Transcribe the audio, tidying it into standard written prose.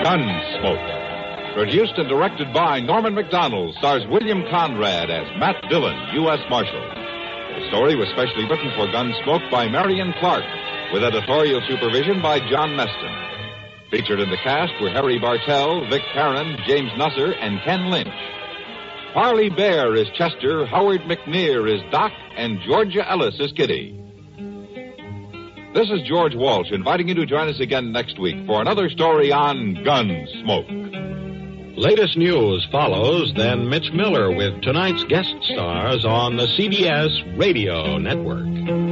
Gunsmoke. Produced and directed by Norman McDonald, stars William Conrad as Matt Dillon, U.S. Marshal. The story was specially written for Gunsmoke by Marion Clark, with editorial supervision by John Meston. Featured in the cast were Harry Bartell, Vic Perrin, James Nusser, and Ken Lynch. Parley Bear is Chester, Howard McNear is Doc, and Georgia Ellis is Kitty. This is George Walsh inviting you to join us again next week for another story on Gunsmoke. Latest news follows, then Mitch Miller with tonight's guest stars on the CBS Radio Network.